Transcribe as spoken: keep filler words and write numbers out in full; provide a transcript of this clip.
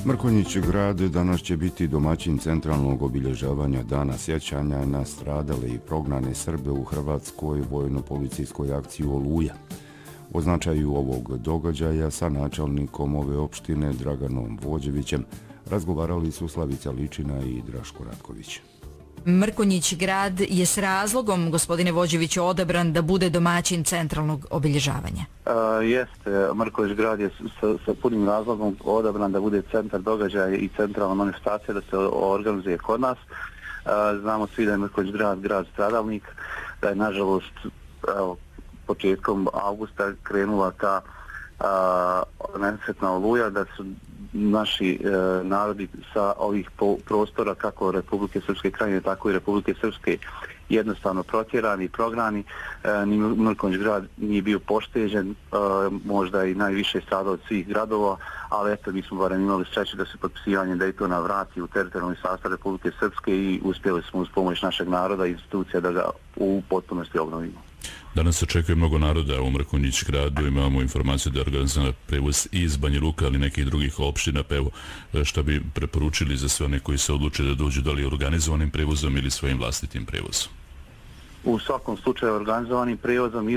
Mrkonjić grad danas će biti domaćin centralnog obilježavanja Dana sjećanja na stradale i prognane Srbe u Hrvatskoj vojno-policijskoj akciji Oluja. O značaju ovog događaja sa načelnikom ove opštine Draganom Vođevićem razgovarali su Slavica Ličina i Draško Ratković. Mrkonjić grad je s razlogom, gospodine Vođeviću, odabran da bude domaćin centralnog obilježavanja. Uh, jeste, Mrkonjić grad je sa, sa punim razlogom odabran da bude centar događaja i centralna manifestacija da se organizuje kod nas. Uh, znamo svi da je Mrkonjić grad grad stradalnik, da je nažalost evo, početkom avgusta krenula ta uh, nesretna Oluja, da su naši e, narodi sa ovih po, prostora kako Republike Srpske krajine, tako i Republike Srpske jednostavno protjerani i prognani. E, ni Mrkonjić grad nije bio pošteđen, e, možda i najviše stradao od svih gradova, ali eto mi smo barem imali sreće da se potpisivanje Daytona vrati u teritorijalni sastav Republike Srpske i uspjeli smo uz pomoć našeg naroda i institucija da ga u potpunosti obnovimo. Danas se očekuje mnogo naroda u Mrkonjić gradu, imamo informaciju da je organizovan prevoz iz Banja Luka, ali nekih drugih opština, pa evo šta bi preporučili za sve one koji se odluče da dođu, da li organizovanim prevozom ili svojim vlastitim prevozom? U svakom slučaju organizovanim prevozom